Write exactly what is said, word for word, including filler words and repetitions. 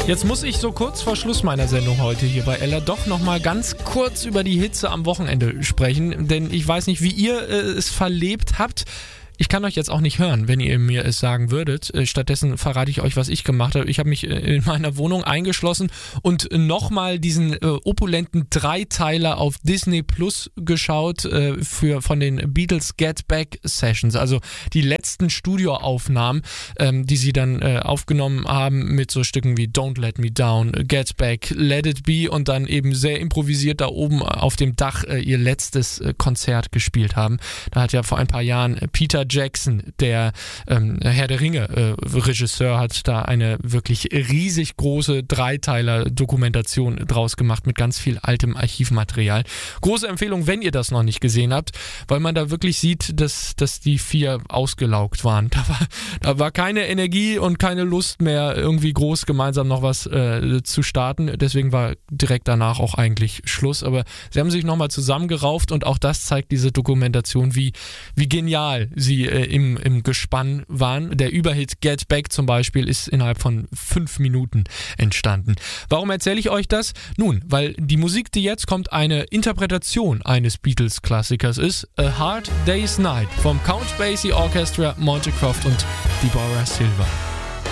Jetzt muss ich so kurz vor Schluss meiner Sendung heute hier bei Ella doch nochmal ganz kurz über die Hitze am Wochenende sprechen, denn ich weiß nicht, wie ihr äh, es verlebt habt. Ich kann euch jetzt auch nicht hören, wenn ihr mir es sagen würdet. Stattdessen verrate ich euch, was ich gemacht habe. Ich habe mich in meiner Wohnung eingeschlossen und nochmal diesen äh, opulenten Dreiteiler auf Disney Plus geschaut äh, für von den Beatles Get Back Sessions. Also die letzten Studioaufnahmen, ähm, die sie dann äh, aufgenommen haben mit so Stücken wie Don't Let Me Down, Get Back, Let It Be und dann eben sehr improvisiert da oben auf dem Dach äh, ihr letztes äh, Konzert gespielt haben. Da hat ja vor ein paar Jahren äh, Peter Jackson, der ähm, Herr der Ringe äh, Regisseur, hat da eine wirklich riesig große Dreiteiler-Dokumentation draus gemacht mit ganz viel altem Archivmaterial. Große Empfehlung, wenn ihr das noch nicht gesehen habt, weil man da wirklich sieht, dass, dass die vier ausgelaugt waren. Da war, da war keine Energie und keine Lust mehr, irgendwie groß gemeinsam noch was äh, zu starten. Deswegen war direkt danach auch eigentlich Schluss. Aber sie haben sich nochmal zusammengerauft und auch das zeigt diese Dokumentation, wie, wie genial sie Im, im Gespann waren. Der Überhit Get Back zum Beispiel ist innerhalb von fünf Minuten entstanden. Warum erzähle ich euch das? Nun, weil die Musik, die jetzt kommt, eine Interpretation eines Beatles-Klassikers ist. A Hard Day's Night vom Count Basie Orchestra, Monty Croft und Deborah Silver.